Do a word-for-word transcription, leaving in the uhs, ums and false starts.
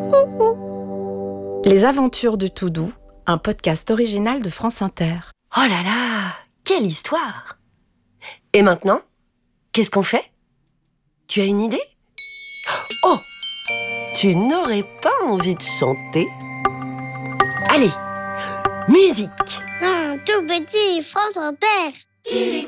Les aventures de Toudou, un podcast original de France Inter. Oh là là, quelle histoire! Et maintenant, qu'est-ce qu'on fait? Tu as une idée? Oh! Tu n'aurais pas envie de chanter? Allez, musique! Un tout petit France Inter.